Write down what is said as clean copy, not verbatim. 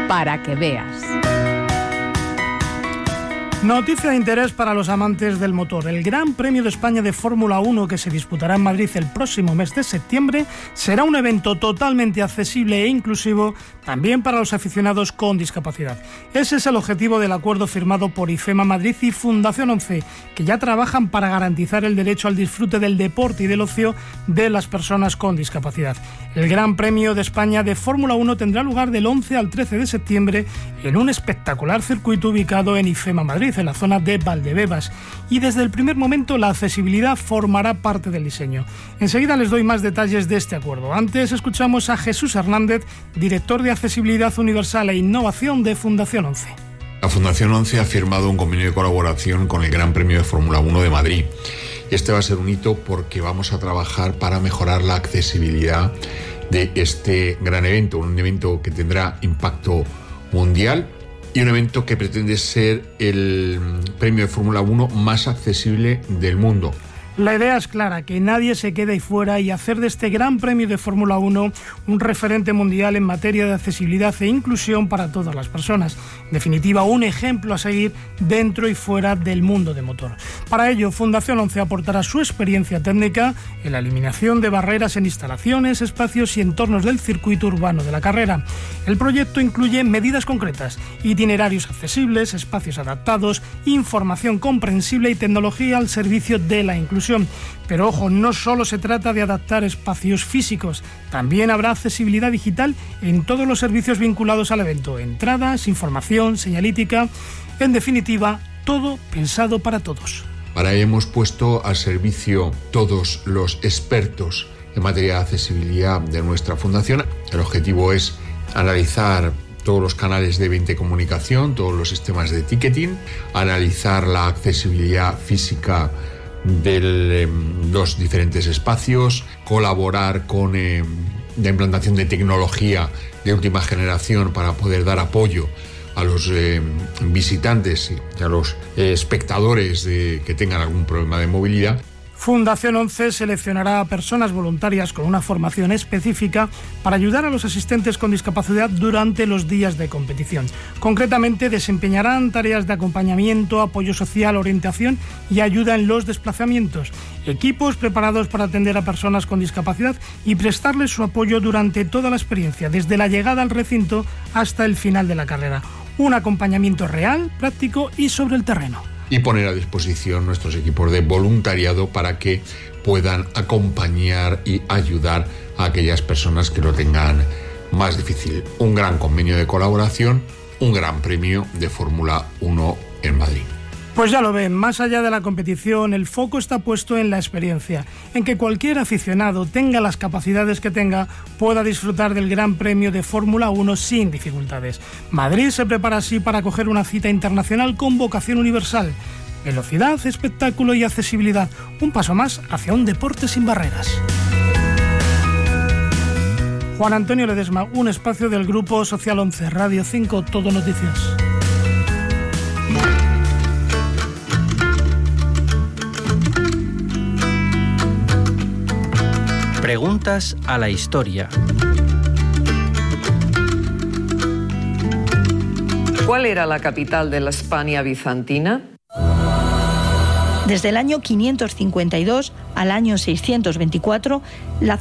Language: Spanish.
para que veas. Noticia de interés para los amantes del motor. El Gran Premio de España de Fórmula 1, que se disputará en Madrid el próximo mes de septiembre, será un evento totalmente accesible e inclusivo también para los aficionados con discapacidad. Ese es el objetivo del acuerdo firmado por IFEMA Madrid y Fundación 11, que ya trabajan para garantizar el derecho al disfrute del deporte y del ocio de las personas con discapacidad. El Gran Premio de España de Fórmula 1 tendrá lugar del 11 al 13 de septiembre en un espectacular circuito ubicado en IFEMA Madrid, en la zona de Valdebebas, y desde el primer momento la accesibilidad formará parte del diseño. Enseguida les doy más detalles de este acuerdo. Antes escuchamos a Jesús Hernández, director de Accesibilidad Universal e Innovación de Fundación 11. La Fundación 11 ha firmado un convenio de colaboración con el Gran Premio de Fórmula 1 de Madrid. Este va a ser un hito porque vamos a trabajar para mejorar la accesibilidad de este gran evento, un evento que tendrá impacto mundial y un evento que pretende ser el premio de Fórmula 1 más accesible del mundo. La idea es clara, que nadie se quede ahí fuera y hacer de este Gran Premio de Fórmula 1 un referente mundial en materia de accesibilidad e inclusión para todas las personas. En definitiva, un ejemplo a seguir dentro y fuera del mundo de motor. Para ello, Fundación 11 aportará su experiencia técnica en la eliminación de barreras en instalaciones, espacios y entornos del circuito urbano de la carrera. El proyecto incluye medidas concretas, itinerarios accesibles, espacios adaptados, información comprensible y tecnología al servicio de la inclusión. Pero ojo, no solo se trata de adaptar espacios físicos, también habrá accesibilidad digital en todos los servicios vinculados al evento: entradas, información, señalítica, en definitiva, todo pensado para todos. Para ello hemos puesto al servicio todos los expertos en materia de accesibilidad de nuestra fundación. El objetivo es analizar todos los canales de venta y comunicación, todos los sistemas de ticketing, analizar la accesibilidad física de los diferentes espacios, colaborar con la implantación de tecnología de última generación para poder dar apoyo a los visitantes y a los espectadores que tengan algún problema de movilidad. Fundación 11 seleccionará a personas voluntarias con una formación específica para ayudar a los asistentes con discapacidad durante los días de competición. Concretamente, desempeñarán tareas de acompañamiento, apoyo social, orientación y ayuda en los desplazamientos. Equipos preparados para atender a personas con discapacidad y prestarles su apoyo durante toda la experiencia, desde la llegada al recinto hasta el final de la carrera. Un acompañamiento real, práctico y sobre el terreno. Y poner a disposición nuestros equipos de voluntariado para que puedan acompañar y ayudar a aquellas personas que lo tengan más difícil. Un gran convenio de colaboración, un gran premio de Fórmula 1 en Madrid. Pues ya lo ven, más allá de la competición, el foco está puesto en la experiencia, en que cualquier aficionado, tenga las capacidades que tenga, pueda disfrutar del Gran Premio de Fórmula 1 sin dificultades. Madrid se prepara así para acoger una cita internacional con vocación universal. Velocidad, espectáculo y accesibilidad, un paso más hacia un deporte sin barreras. Juan Antonio Ledesma, un espacio del Grupo Social 11, Radio 5, Todo Noticias. Preguntas a la historia. ¿Cuál era la capital de la Hispania bizantina? Desde el año 552 al año 624, la